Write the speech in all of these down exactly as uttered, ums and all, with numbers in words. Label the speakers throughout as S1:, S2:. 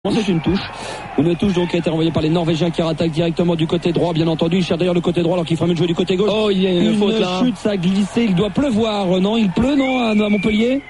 S1: C'est une touche. Une touche donc qui a été renvoyée par les Norvégiens qui rattaquent directement du côté droit, bien entendu. Il cherche d'ailleurs le côté droit alors qu'il ferait mieux de jouer du côté gauche.
S2: Oh, il y a une, une faute là.
S1: chute, ça a glissé. Il doit pleuvoir. Non, il pleut, non, à Montpellier.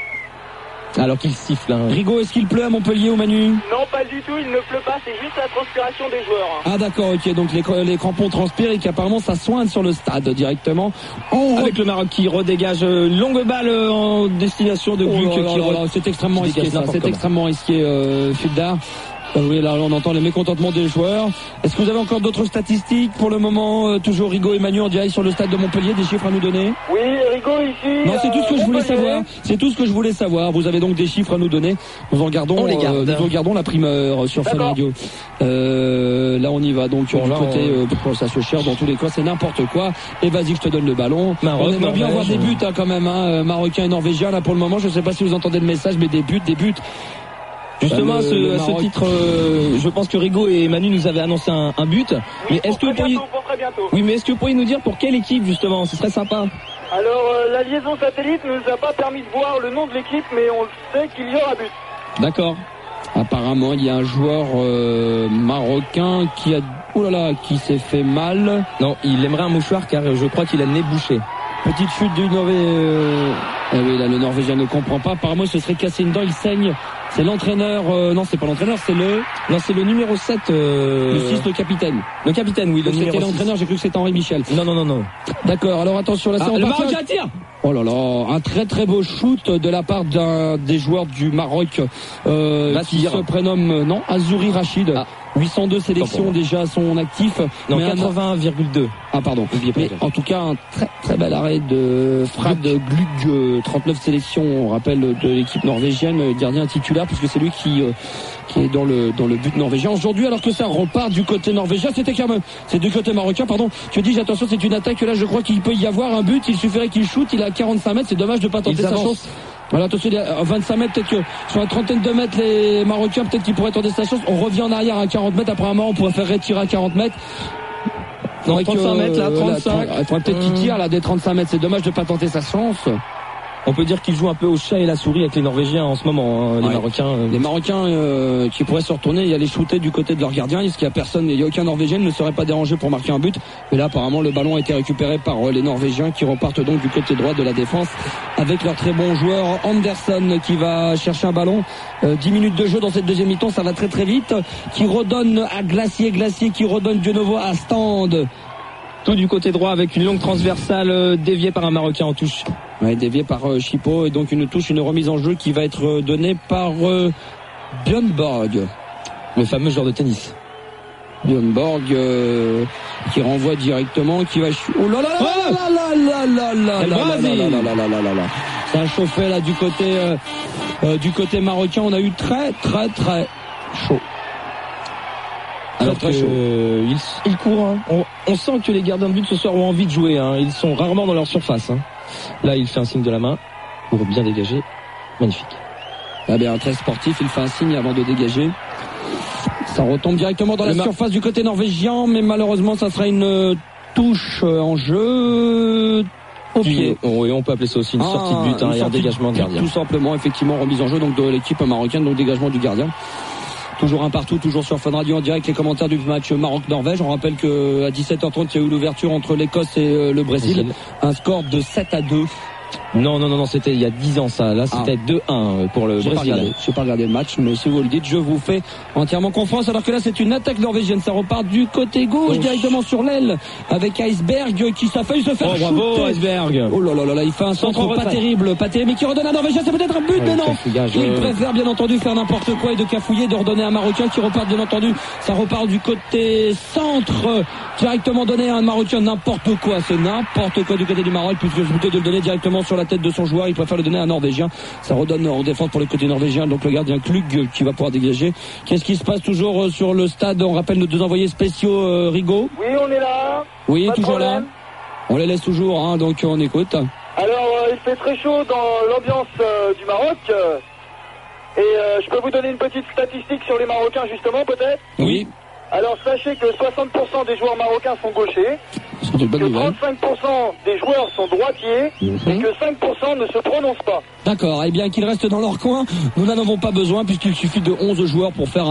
S2: Alors qu'il siffle. Hein.
S1: Rigaud, est-ce qu'il pleut à Montpellier ou Manu?
S3: Non, pas du tout. Il ne pleut pas. C'est juste la transpiration des joueurs.
S1: Ah d'accord, ok. Donc les, les crampons transpirent et qu'apparemment ça soigne sur le stade directement.
S2: On Avec re... le Maroc qui redégage une longue balle en destination de Gluck.
S1: Oh, c'est extrêmement risqué. Ça. C'est extrêmement risqué, euh, Fulda. Oui, là on entend les mécontentements des joueurs. Est-ce que vous avez encore d'autres statistiques pour le moment? euh, Toujours Rigaud et Manu en direct sur le stade de Montpellier, des chiffres à nous donner?
S3: Oui, Rigaud ici.
S1: Non, c'est tout ce que
S3: euh,
S1: je voulais
S3: Montpellier.
S1: savoir. C'est tout ce que je voulais savoir. Vous avez donc des chiffres à nous donner. Nous en gardons,
S2: on les garde.
S1: euh, nous en gardons la primeur sur Fun Radio. Euh, là on y va donc bon, du là, côté. On... Euh, ça se cherche dans tous les cas, c'est n'importe quoi. Et vas-y, je te donne le ballon.
S2: Maroc,
S1: on aimerait bien avoir des buts hein, quand même, hein, Marocains et Norvégiens là pour le moment. Je sais pas si vous entendez le message, mais des buts, des buts.
S2: Justement,
S1: le,
S2: ce,
S1: le
S2: à ce titre, euh, je pense que Rigaud et Manu nous avaient annoncé un, un but.
S3: Oui,
S2: mais est-ce que vous pourriez...
S3: bientôt, pour très bientôt.
S2: Oui, mais est-ce que vous pourriez nous dire pour quelle équipe justement? Ce serait sympa.
S3: Alors, euh, la liaison satellite ne nous a pas permis de voir le nom de l'équipe, mais on sait qu'il y aura but.
S2: D'accord.
S1: Apparemment, il y a un joueur euh, marocain qui a, oh là là, qui s'est fait mal.
S2: Non, il aimerait un mouchoir car je crois qu'il a le nez bouché.
S1: Petite chute du Norvégien. Euh... Eh oui, là, le Norvégien ne comprend pas. Apparemment, il se serait cassé une dent, il saigne. C'est l'entraîneur, euh, non, c'est pas l'entraîneur, c'est le,
S2: non, c'est le numéro sept, euh...
S1: le six, le capitaine.
S2: Le capitaine, oui, le numéro six.
S1: C'était l'entraîneur, j'ai cru que c'était Henri Michel.
S2: Non, non, non, non.
S1: D'accord, alors attention, là, c'est
S2: ah, le Maroc à tir.
S1: Oh là là, un très très beau shoot de la part d'un des joueurs du Maroc, euh, qui se prénomme, non, Azouri Rachid. Ah. huit cent deux sélections déjà à son actif.
S2: Non, quatre-vingts virgule deux.
S1: Ah pardon. Mais en tout cas, un très très bel arrêt de Frad Glug, trente-neuf sélections, on rappelle, de l'équipe norvégienne, gardien titulaire, puisque c'est lui qui euh, qui est dans le dans le but norvégien aujourd'hui, alors que ça repart du côté norvégien. C'était quand même, c'est du côté marocain, pardon. Tu dis, attention, c'est une attaque. Là, je crois qu'il peut y avoir un but. Il suffirait qu'il shoot. Il est à quarante-cinq mètres. C'est dommage de pas tenter sa chance. Voilà, attention, à vingt-cinq mètres, peut-être que sur une trentaine de mètres, les Marocains, peut-être qu'ils pourraient tenter sa chance. On revient en arrière à quarante mètres. Après un moment, on pourrait faire retirer à quarante mètres.
S2: Non, trente-cinq mètres, là, trente-cinq.
S1: Il faudrait peut-être qu'il tire, là, des trente-cinq mètres. C'est dommage de pas tenter sa chance.
S2: On peut dire qu'ils jouent un peu au chat et la souris avec les Norvégiens en ce moment, hein, les ouais. Marocains. Euh...
S1: Les Marocains euh, qui pourraient se retourner et aller shooter du côté de leur gardien. Est-ce qu'il y a personne, il n'y a aucun Norvégien ne serait pas dérangé pour marquer un but. Mais là, apparemment, le ballon a été récupéré par euh, les Norvégiens qui repartent donc du côté droit de la défense avec leur très bon joueur Anderson qui va chercher un ballon. Euh, dix minutes de jeu dans cette deuxième mi-temps, ça va très très vite. Qui redonne à Glacier, Glacier qui redonne de nouveau à Stand.
S2: Tout du côté droit avec une longue transversale euh, déviée par un Marocain en touche.
S1: Ouais, déviée par euh, Chipo et donc une touche, une remise en jeu qui va être euh, donnée par euh, Björn Borg,
S2: le fameux joueur de tennis.
S1: Björn Borg euh, qui renvoie directement, qui va. Oh là là là là là là là là là là là là là. Ça a chauffé là du côté euh, euh, du côté marocain. On a eu très très très chaud.
S2: Alors que euh, ils, ils courent. Hein. On, on sent que les gardiens de but ce soir ont envie de jouer. Hein. Ils sont rarement dans leur surface. Hein. Là, il fait un signe de la main pour bien dégager. Magnifique.
S1: Ah bien, très sportif. Il fait un signe avant de dégager. Ça retombe directement dans le la mar- surface du côté norvégien, mais malheureusement, ça sera une touche en jeu. Au pied.
S2: Oui, on peut appeler ça aussi une ah, sortie de but, hein, et un dégagement de gardien.
S1: Tout simplement, effectivement, remise en jeu donc de l'équipe marocaine, donc dégagement du gardien. Toujours un partout, toujours sur Fun Radio en direct, les commentaires du match Maroc-Norvège. On rappelle qu'à dix-sept heures trente, il y a eu l'ouverture entre l'Écosse et le Brésil. Un score de sept à deux.
S2: Non, non, non, non, c'était il y a dix ans ça. Là, c'était ah. deux un pour le
S1: J'ai
S2: Brésil.
S1: Je n'ai pas regardé le match, mais si vous le dites, je vous fais entièrement confiance. Alors que là, c'est une attaque norvégienne. Ça repart du côté gauche, oh. directement sur l'aile, avec Iceberg qui s'affaille se faire
S2: oh,
S1: shooter.
S2: Bravo, Iceberg.
S1: Oh là là là là, il fait un centre, centre pas terrible, pas terrible, mais qui redonne à Norvégien. C'est peut-être un but, oh, mais non. Il euh... préfère bien entendu faire n'importe quoi et de cafouiller, de redonner à un Marocain qui repart bien entendu. Ça repart du côté centre, directement donné à un Marocain. N'importe quoi, c'est n'importe quoi du côté du Maroc, puisque plutôt de le donner directement sur la tête de son joueur. Il préfère le donner à un Norvégien. Ça redonne en défense pour le côté norvégien. Donc le gardien Klug qui va pouvoir dégager. Qu'est-ce qui se passe toujours sur le stade? On rappelle nos deux envoyés spéciaux, euh, Rigaud.
S3: Oui, on est là.
S1: Oui, pas toujours là. On les laisse toujours, hein, donc on écoute.
S3: Alors, euh, il fait très chaud dans l'ambiance euh, du Maroc. Euh, et euh, je peux vous donner une petite statistique sur les Marocains, justement, peut-être?
S1: Oui.
S3: Alors, sachez que soixante pour cent des joueurs marocains sont gauchers. que trente-cinq pour cent des joueurs sont droitiers mmh. et que cinq pour cent ne se prononcent pas.
S1: D'accord, eh bien qu'ils restent dans leur coin, nous n'en avons pas besoin puisqu'il suffit de onze joueurs pour faire un